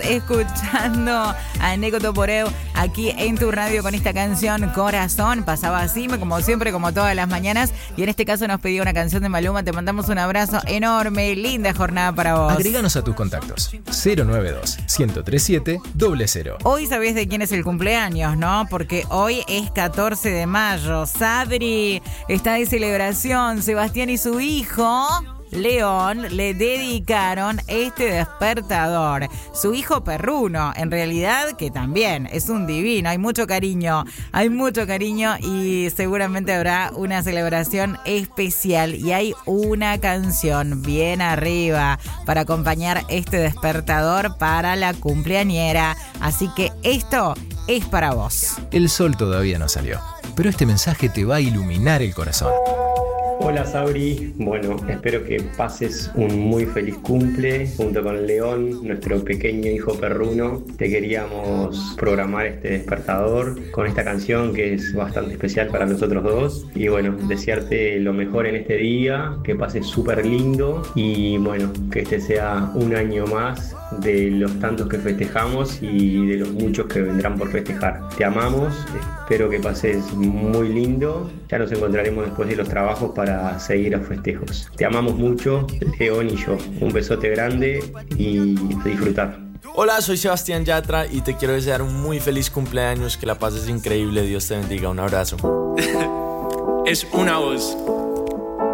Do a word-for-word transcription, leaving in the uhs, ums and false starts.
escuchando a Neko Toporeu aquí en tu radio con esta canción Corazón. Pasaba así, como siempre, como todas las mañanas. Y en este caso nos pidió una canción de Maluma. Te mandamos un abrazo enorme. Linda jornada para vos. Agreganos a tus contactos. cero nueve dos, uno cero tres siete, cero cero. Hoy sabés de quién es el cumpleaños, ¿no? Porque hoy es catorce de mayo. Sabri está de celebración. Sebastián y su hijo León le dedicaron este despertador. Su hijo perruno, en realidad, que también es un divino. Hay mucho cariño, hay mucho cariño y seguramente habrá una celebración especial. Y hay una canción bien arriba para acompañar este despertador para la cumpleañera. Así que esto es para vos. El sol todavía no salió, pero este mensaje te va a iluminar el corazón. Hola Sabri, bueno, espero que pases un muy feliz cumple junto con León, nuestro pequeño hijo perruno. Te queríamos programar este despertador con esta canción que es bastante especial para nosotros dos. Y bueno, desearte lo mejor en este día, que pases súper lindo y bueno, que este sea un año más de los tantos que festejamos y de los muchos que vendrán por festejar. Te amamos, espero que pases muy lindo. Ya nos encontraremos después de los trabajos para seguir a festejos. Te amamos mucho, León y yo. Un besote grande y a disfrutar. Hola, soy Sebastián Yatra y te quiero desear un muy feliz cumpleaños, que la pases increíble, Dios te bendiga, un abrazo. Es una voz.